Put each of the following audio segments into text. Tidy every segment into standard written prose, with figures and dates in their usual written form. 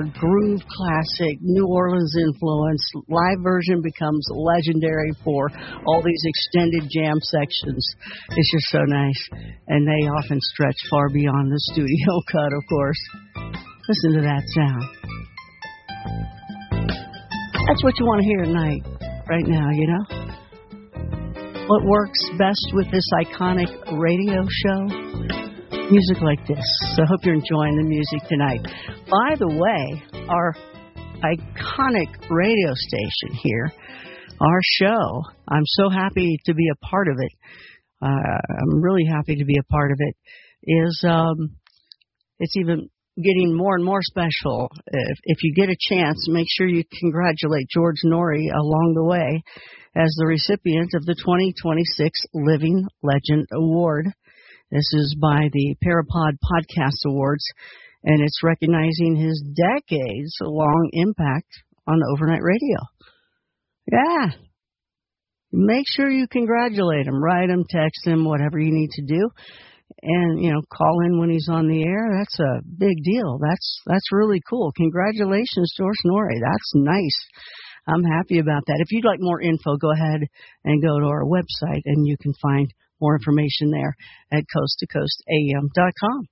our groove classic, New Orleans influence. Live version becomes legendary for all these extended jam sections. It's just so nice. And they often stretch far beyond the studio cut, of course. Listen to that sound. That's what you want to hear tonight, right now, you know? What works best with this iconic radio show? Music like this. So I hope you're enjoying the music tonight. By the way, our iconic radio station here, our show, I'm so happy to be a part of it. I'm really happy to be a part of it. It's even getting more and more special. If you get a chance, make sure you congratulate George Norrie along the way as the recipient of the 2026 Living Legend Award. This is by the Parapod Podcast Awards, and it's recognizing his decades-long impact on overnight radio. Yeah. Make sure you congratulate him. Write him, text him, whatever you need to do. And, you know, call in when he's on the air. That's a big deal. That's really cool. Congratulations, George Norrie. That's nice. I'm happy about that. If you'd like more info, go ahead and go to our website, and you can find more information there at coasttocoastam.com.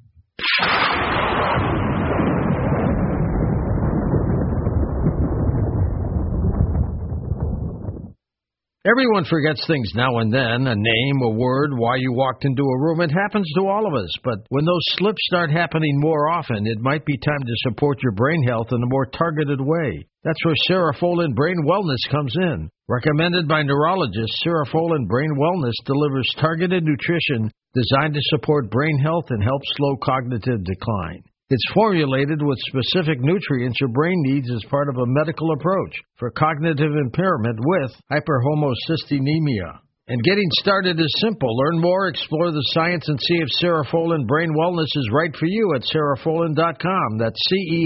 Everyone forgets things now and then, a name, a word, why you walked into a room. It happens to all of us, but when those slips start happening more often, it might be time to support your brain health in a more targeted way. That's where Cerefolin Brain Wellness comes in. Recommended by neurologists, Cerefolin Brain Wellness delivers targeted nutrition designed to support brain health and help slow cognitive decline. It's formulated with specific nutrients your brain needs as part of a medical approach for cognitive impairment with hyperhomocysteinemia. And getting started is simple. Learn more, explore the science, and see if Cerefolin Brain Wellness is right for you at Cerefolin.com. That's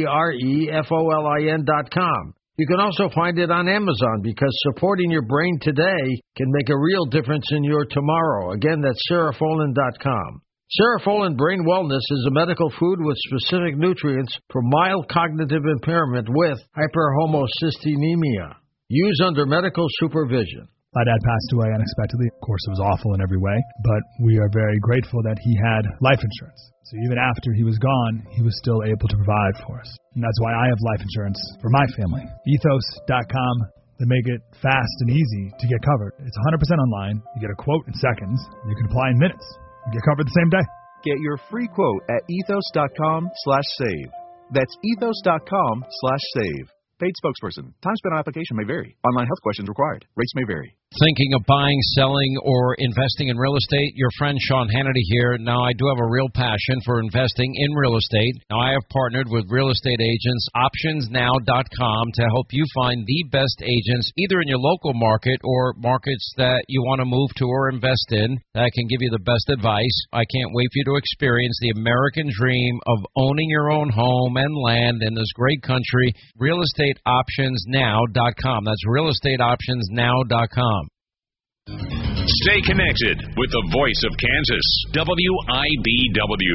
Cerefolin.com. You can also find it on Amazon because supporting your brain today can make a real difference in your tomorrow. Again, that's Cerefolin.com. Cerefolin Brain Wellness is a medical food with specific nutrients for mild cognitive impairment with hyperhomocysteinemia. Use under medical supervision. My dad passed away unexpectedly. Of course, it was awful in every way, but we are very grateful that he had life insurance. So even after he was gone, he was still able to provide for us. And that's why I have life insurance for my family. Ethos.com. They make it fast and easy to get covered. It's 100% online. You get a quote in seconds. You can apply in minutes. You get covered the same day. Get your free quote at ethos.com/save. That's ethos.com/save. Paid spokesperson. Time spent on application may vary. Online health questions required. Rates may vary. Thinking of buying, selling, or investing in real estate? Your friend Sean Hannity here. Now, I do have a real passion for investing in real estate. Now, I have partnered with real estate agents, optionsnow.com, to help you find the best agents, either in your local market or markets that you want to move to or invest in, that can give you the best advice. I can't wait for you to experience the American dream of owning your own home and land in this great country. realestateoptionsnow.com. That's realestateoptionsnow.com. Stay connected with the voice of Kansas, WIBW.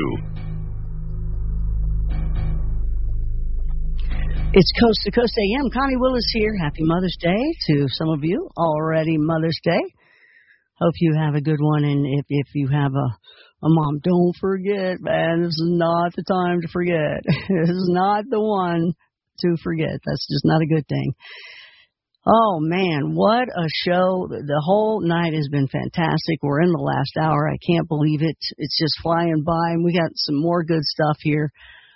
It's Coast to Coast AM. Connie Willis here. Happy Mother's Day to some of you. Already Mother's Day. Hope you have a good one. And if you have a mom, don't forget, man, this is not the time to forget. This is not the one to forget. That's just not a good thing. Oh, man, what a show. The whole night has been fantastic. We're in the last hour. I can't believe it. It's just flying by, and we got some more good stuff here.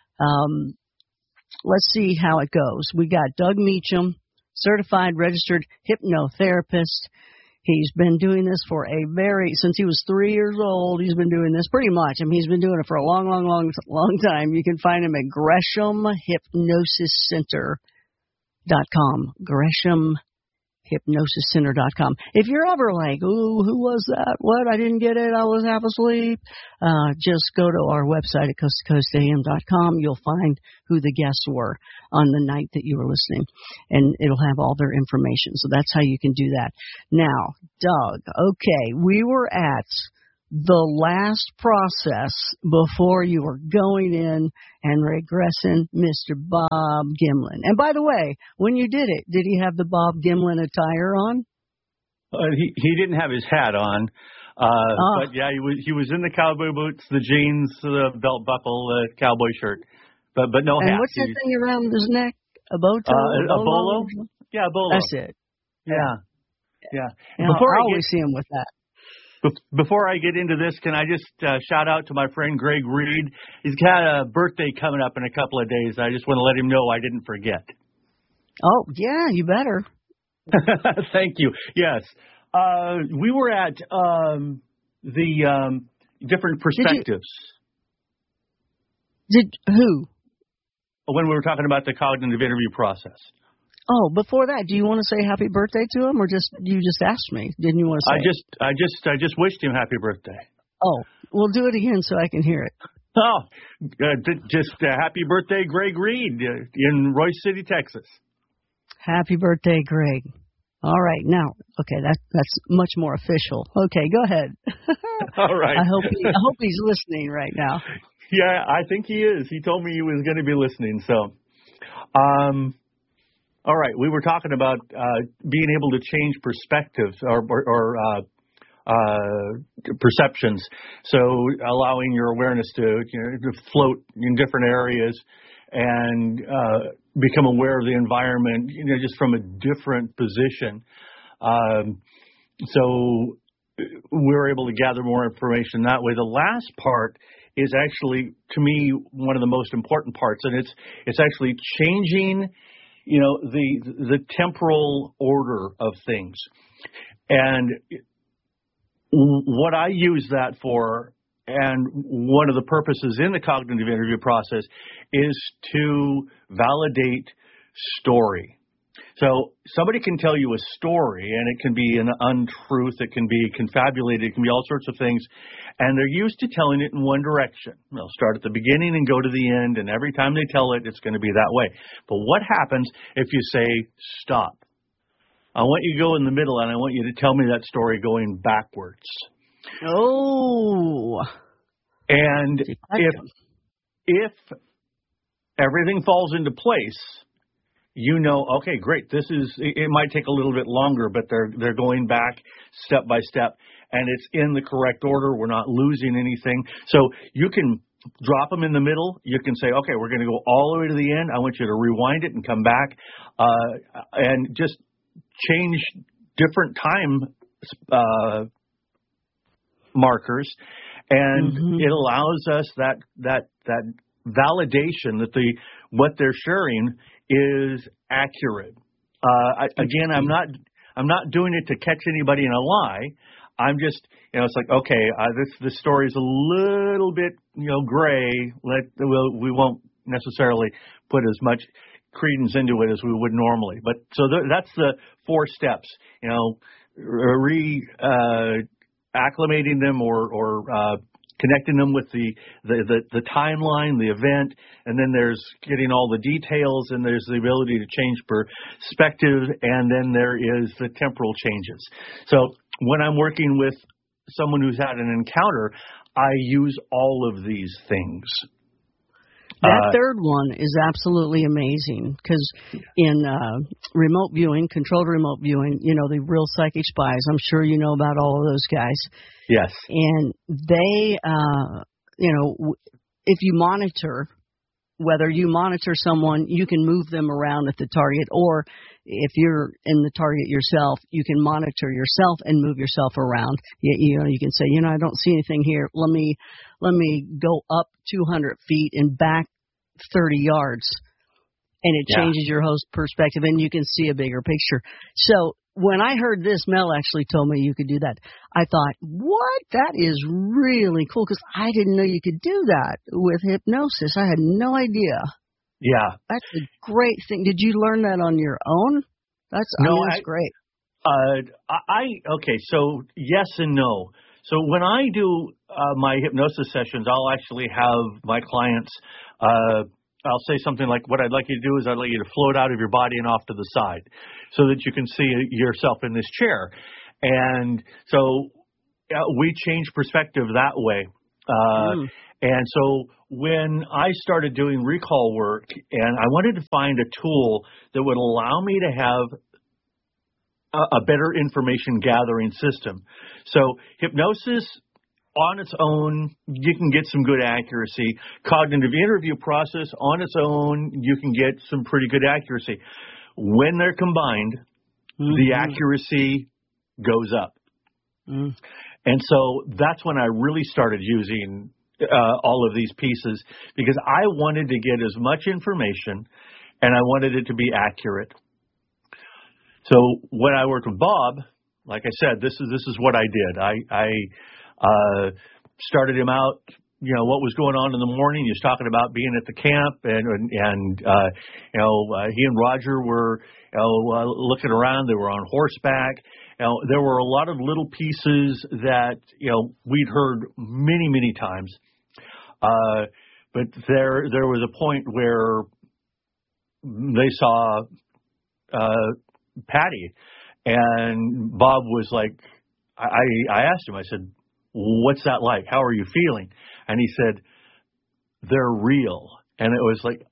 Let's see how it goes. We got Doug Meacham, certified registered hypnotherapist. He's been doing this for since he was 3 years old. He's been doing this pretty much. I mean, he's been doing it for a long time. You can find him at GreshamHypnosisCenter.com. GreshamHypnosisCenter.com. If you're ever like, ooh, who was that? What? I didn't get it. I was half asleep. Just go to our website at coasttocoastam.com. You'll find who the guests were on the night that you were listening, and it'll have all their information. So that's how you can do that. Now, Doug, okay, we were at the last process before you are going in and regressing Mr. Bob Gimlin. And by the way, when you did it, did he have the Bob Gimlin attire on? He didn't have his hat on. But yeah, he was in the cowboy boots, the jeans, the belt buckle, the cowboy shirt, but no hat. And what's that thing around his neck? A bow tie? A bolo? Yeah, a bolo. That's it. Yeah. Before I always see him with that. Before I get into this, can I just shout out to my friend Greg Reed? He's got a birthday coming up in a couple of days. I just want to let him know I didn't forget. Oh, yeah, you better. Thank you. Yes. We were at the different perspectives. Did who? When we were talking about the cognitive interview process. Oh, before that, do you want to say happy birthday to him, or you just asked me? Didn't you want to say? I just wished him happy birthday. Oh, we'll do it again so I can hear it. Oh, just happy birthday, Greg Reed in Royce City, Texas. Happy birthday, Greg. All right, now, okay, that's much more official. Okay, go ahead. All right. I hope he's listening right now. Yeah, I think he is. He told me he was going to be listening. So, all right, we were talking about being able to change perspectives or perceptions. So, allowing your awareness to float in different areas and become aware of the environment, just from a different position. So we were able to gather more information that way. The last part is actually, to me, one of the most important parts, and it's actually changing, the temporal order of things. And what I use that for, and one of the purposes in the cognitive interview process, is to validate story. So somebody can tell you a story, and it can be an untruth, it can be confabulated, it can be all sorts of things, and they're used to telling it in one direction. They'll start at the beginning and go to the end, and every time they tell it, it's going to be that way. But what happens if you say, stop? I want you to go in the middle, and I want you to tell me that story going backwards. Oh. And if everything falls into place, okay, great. It might take a little bit longer, but they're going back step by step, and it's in the correct order. We're not losing anything. So you can drop them in the middle. You can say, okay, we're going to go all the way to the end. I want you to rewind it and come back, and just change different time markers, and it allows us that validation that what they're sharing is accurate. Again, I'm not doing it to catch anybody in a lie. I'm just, it's like, okay, this story is a little bit, gray. We won't necessarily put as much credence into it as we would normally. But so that's the 4 steps. Acclimating them or connecting them with the timeline, the event, and then there's getting all the details, and there's the ability to change perspective, and then there is the temporal changes. So when I'm working with someone who's had an encounter, I use all of these things. That third one is absolutely amazing because in remote viewing, controlled remote viewing, the real psychic spies, I'm sure you know about all of those guys. Yes. And they, if you monitor, whether you monitor someone, you can move them around at the target, or if you're in the target yourself, you can monitor yourself and move yourself around. You can say, I don't see anything here. Let me go up 200 feet and back 30 yards, and it changes your host perspective, and you can see a bigger picture. So when I heard this, Mel actually told me you could do that. I thought, what? That is really cool, because I didn't know you could do that with hypnosis. I had no idea. Yeah. That's a great thing. Did you learn that on your own? That's great. Okay, so yes and no. So when I do my hypnosis sessions, I'll actually have my clients, I'll say something like, what I'd like you to do is I'd like you to float out of your body and off to the side so that you can see yourself in this chair. And so we changed perspective that way. And so when I started doing recall work, and I wanted to find a tool that would allow me to have a better information gathering system. So hypnosis on its own, you can get some good accuracy. Cognitive interview process on its own, you can get some pretty good accuracy. When they're combined, the accuracy goes up. And so that's when I really started using all of these pieces, because I wanted to get as much information and I wanted it to be accurate. So when I worked with Bob, like I said, this is what I did. I started him out, what was going on in the morning. He was talking about being at the camp, and he and Roger were looking around. They were on horseback. There were a lot of little pieces that we'd heard many times, but there was a point where they saw Patty, and Bob was like, I asked him, I said, what's that like? How are you feeling? And he said, they're real. And it was like,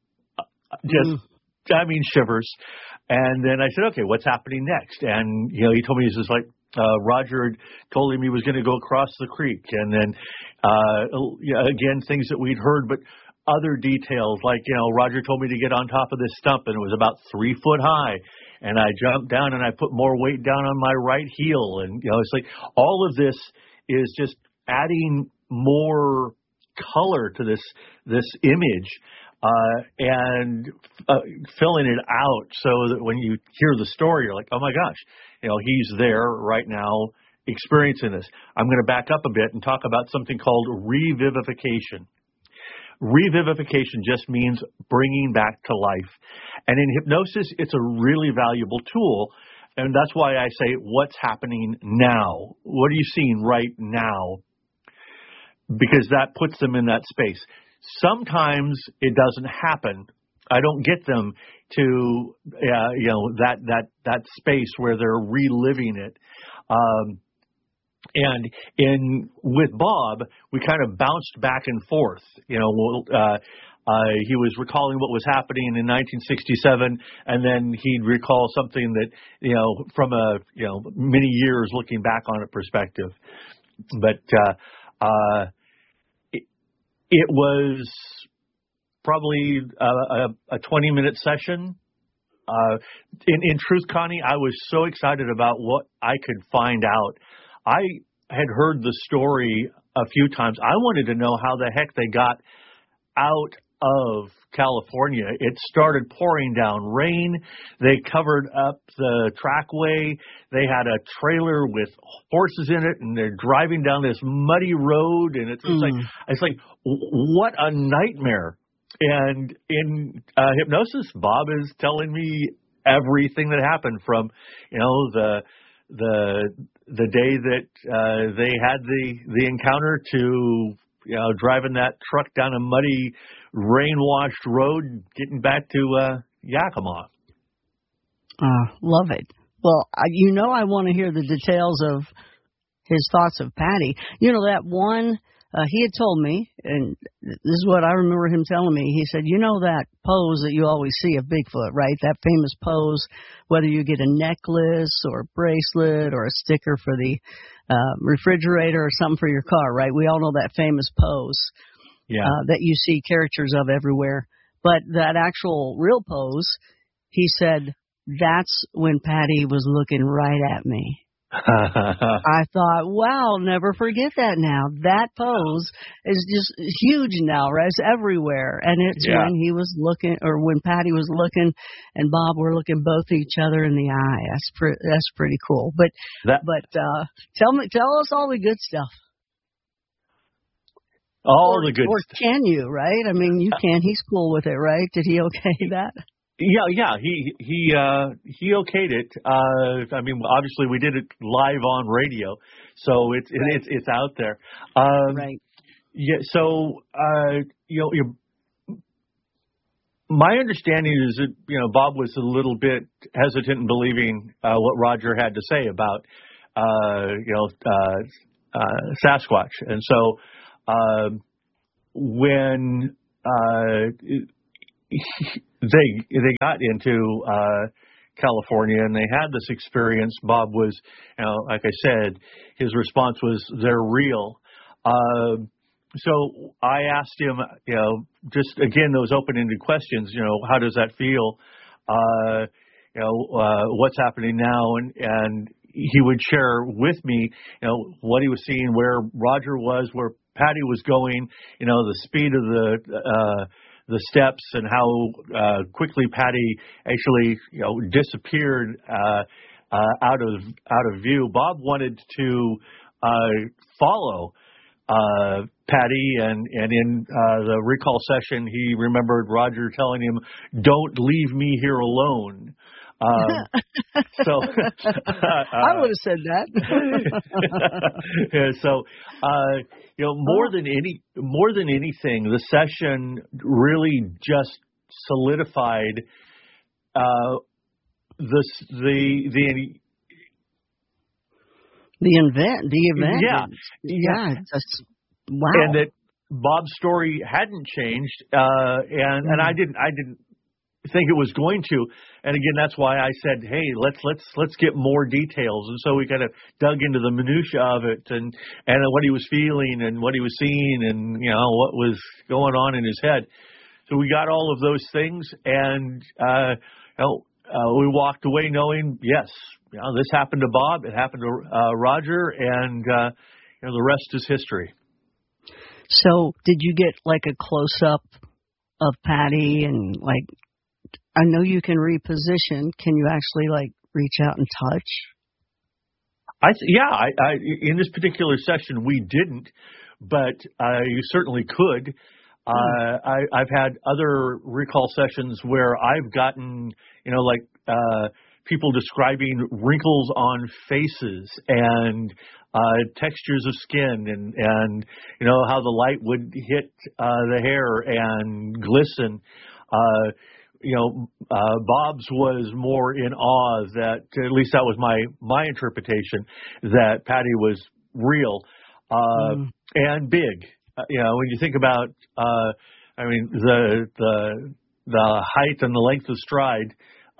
shivers. And then I said, okay, what's happening next? And, he told me, he's just like, Roger told him he was going to go across the creek. And then, again, things that we'd heard, but other details, like, Roger told me to get on top of this stump, and it was about 3 foot high. And I jumped down and I put more weight down on my right heel. And, it's like all of this is just adding more color to this image, and filling it out so that when you hear the story, you're like, oh my gosh, he's there right now experiencing this. I'm going to back up a bit and talk about something called revivification. Revivification just means bringing back to life. And in hypnosis, it's a really valuable tool. And that's why I say, what's happening now? What are you seeing right now? Because that puts them in that space. Sometimes it doesn't happen. I don't get them to, that space where they're reliving it. And with Bob, we kind of bounced back and forth. He was recalling what was happening in 1967, and then he'd recall something that, from a, many years looking back on it perspective. But it was probably a 20-minute session. In truth, Connie, I was so excited about what I could find out. I had heard the story a few times. I wanted to know how the heck they got out of California. It started pouring down rain. They covered up the trackway. They had a trailer with horses in it, and they're driving down this muddy road. And it's like, what a nightmare. And in hypnosis, Bob is telling me everything that happened from, the day that they had the encounter to driving that truck down a muddy, rain-washed road, getting back to Yakima. Love it. Well, I want to hear the details of his thoughts of Patty. That one, he had told me, and this is what I remember him telling me. He said, that pose that you always see of Bigfoot, right? That famous pose, whether you get a necklace or a bracelet or a sticker for the refrigerator or something for your car, right? We all know that famous pose that you see caricatures of everywhere. But that actual real pose, he said, that's when Patty was looking right at me. I thought, wow, never forget that now. That pose is just huge now, right? It's everywhere. And it's when he was looking, or when Patty was looking and Bob were looking both each other in the eye. That's pretty cool. But tell us all the good stuff. The good stuff. Or can you, right? I mean, you can. He's cool with it, right? Did he okay that? Yeah. He okayed it. Obviously we did it live on radio, so it's out there. Right. Yeah. So my understanding is that Bob was a little bit hesitant in believing what Roger had to say about Sasquatch. And so when they got into California and they had this experience, Bob was, like I said, his response was, "They're real." So I asked him, just again those open-ended questions. How does that feel? What's happening now? And he would share with me, what he was seeing, where Roger was, where Patty was going, the speed of the steps, and how quickly Patty actually, disappeared out of view. Bob wanted to follow Patty, and in the recall session, he remembered Roger telling him, "Don't leave me here alone." So I would have said that. Yeah, so more than anything, the session really just solidified the event. Yeah. Just, wow. And that Bob's story hadn't changed, and I didn't think it was going to. And again, that's why I said, hey, let's get more details. And so we kind of dug into the minutia of it, and what he was feeling, and what he was seeing, and what was going on in his head. So we got all of those things, and we walked away knowing, yes, this happened to Bob, it happened to Roger, and the rest is history. So did you get like a close-up of Patty, and I know you can reposition. Can you actually reach out and touch? I in this particular session we didn't, but you certainly could. I've had other recall sessions where I've gotten, people describing wrinkles on faces and textures of skin, and how the light would hit the hair and glisten. Bob's was more in awe that, at least that was my interpretation, that Patty was real and big. When you think about, the height and the length of stride,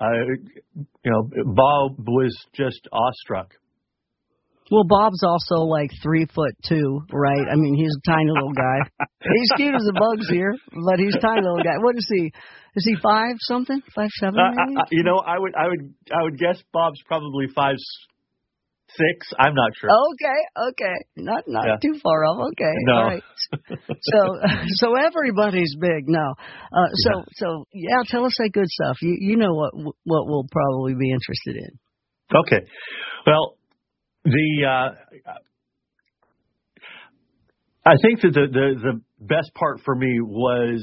Bob was just awestruck. Well, Bob's also 3'2", right? I mean, he's a tiny little guy. He's cute as a bug's here, but he's a tiny little guy. What is he? Is he 5 something? 5'7" maybe? I would guess Bob's probably 5'6". I'm not sure. Okay. Not too far off. Okay. No. All right. So everybody's big now. So tell us that good stuff. You know what we'll probably be interested in. Okay. Well, I think that the best part for me was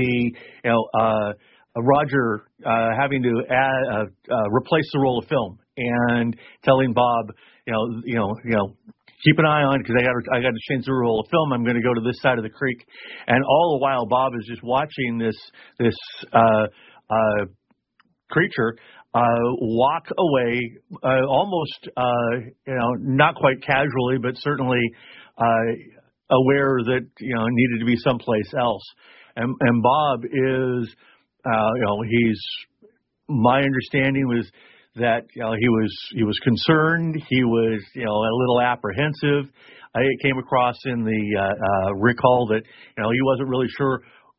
Roger having to replace the roll of film and telling Bob, keep an eye on it, because I got to change the roll of film. I'm going to go to this side of the creek, and all the while Bob is just watching this creature walk away, almost not quite casually, but certainly aware that needed to be someplace else. And Bob is, my understanding was that he was concerned, he was a little apprehensive. It came across in the recall that he wasn't really sure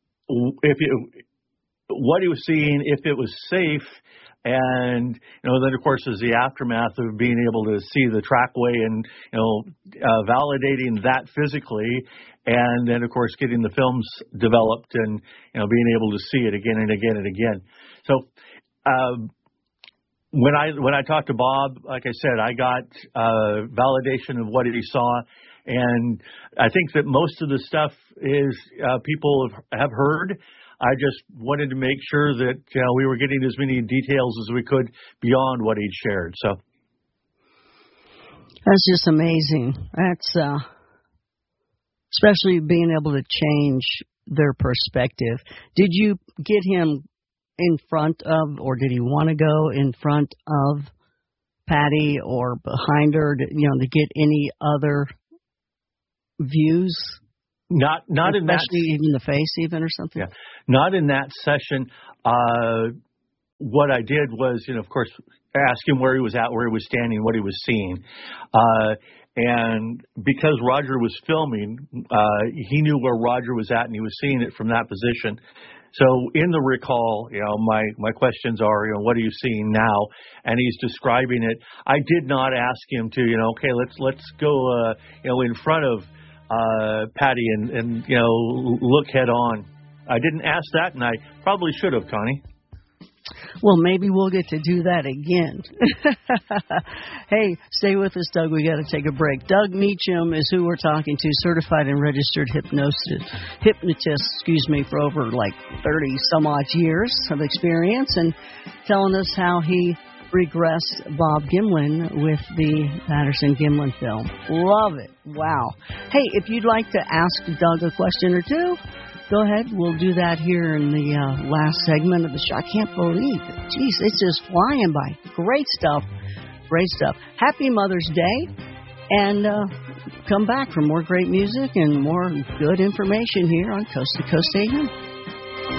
what he was seeing, if it was safe. And then of course there's the aftermath of being able to see the trackway and validating that physically, and then of course getting the films developed and being able to see it again and again and again. So when I talked to Bob, like I said, I got validation of what he saw, and I think that most of the stuff is people have heard. I just wanted to make sure that we were getting as many details as we could beyond what he'd shared. So that's just amazing. That's especially being able to change their perspective. Did you get him in front of, or did he want to go in front of Patty or behind her, to get any other views? Not in that, especially even the face, even or something. Yeah, not in that session. What I did was, of course, ask him where he was at, where he was standing, what he was seeing, and because Roger was filming, he knew where Roger was at, and he was seeing it from that position. So in the recall, my questions are, what are you seeing now? And he's describing it. I did not ask him to, okay, let's go, in front of Patty and look head on. I didn't ask that, and I probably should have, Connie. Well, maybe we'll get to do that again. Hey, stay with us, Doug. We got to take a break. Doug Meacham is who we're talking to, certified and registered hypnotist, for over 30 some odd years of experience, and telling us how he regressed Bob Gimlin with the Patterson-Gimlin film. Love it. Wow. Hey, if you'd like to ask Doug a question or two, go ahead. We'll do that here in the last segment of the show. I can't believe it. Jeez, it's just flying by. Great stuff. Great stuff. Happy Mother's Day. And come back for more great music and more good information here on Coast to Coast AM.